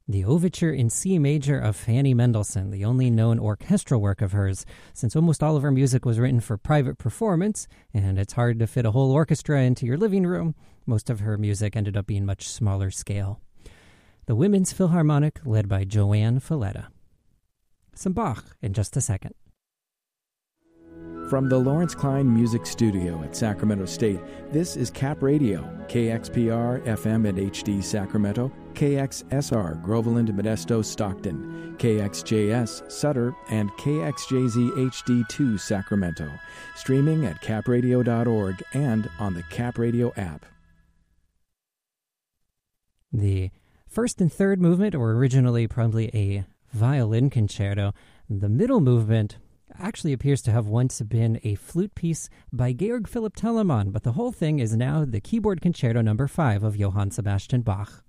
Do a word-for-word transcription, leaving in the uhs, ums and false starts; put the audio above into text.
the Overture in C major of Fanny Mendelssohn, the only known orchestral work of hers, since almost all of her music was written for private performance, and it's hard to fit a whole orchestra into your living room. Most of her music ended up being much smaller scale. The Women's Philharmonic, led by Joanne Falletta. Some Bach in just a second. From the Lawrence Klein Music Studio at Sacramento State, this is Cap Radio, K X P R, F M and H D Sacramento, K X S R, Groveland, Modesto, Stockton, K X J S, Sutter, and K X J Z H D two, Sacramento. Streaming at cap radio dot org and on the Cap Radio app. The first and third movement were originally probably a violin concerto. The middle movement actually appears to have once been a flute piece by Georg Philipp Telemann, but the whole thing is now the keyboard concerto number five of Johann Sebastian Bach.